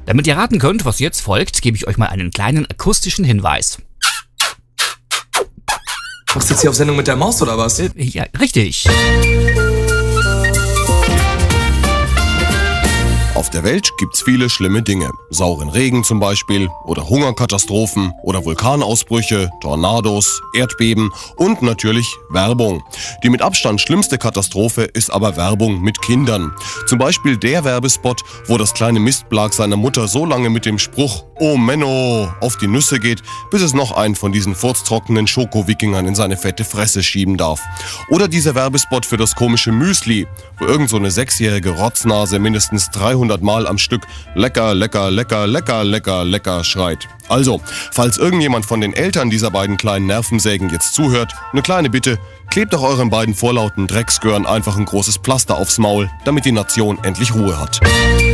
Damit ihr raten könnt, was jetzt folgt, gebe ich euch mal einen kleinen akustischen Hinweis. Machst du jetzt hier auf Sendung mit der Maus oder was? Ja, richtig. Auf der Welt gibt's viele schlimme Dinge. Sauren Regen zum Beispiel oder Hungerkatastrophen oder Vulkanausbrüche, Tornados, Erdbeben und natürlich Werbung. Die mit Abstand schlimmste Katastrophe ist aber Werbung mit Kindern. Zum Beispiel der Werbespot, wo das kleine Mistblag seiner Mutter so lange mit dem Spruch "Oh Menno" auf die Nüsse geht, bis es noch einen von diesen furztrockenen Schoko-Wikingern in seine fette Fresse schieben darf. Oder dieser Werbespot für das komische Müsli, wo irgend so eine 6-jährige Rotznase mindestens 300 Mal am Stück lecker, lecker, lecker, lecker, lecker, lecker schreit. Also, falls irgendjemand von den Eltern dieser beiden kleinen Nervensägen jetzt zuhört, eine kleine Bitte, klebt doch euren beiden vorlauten Drecksgören einfach ein großes Pflaster aufs Maul, damit die Nation endlich Ruhe hat.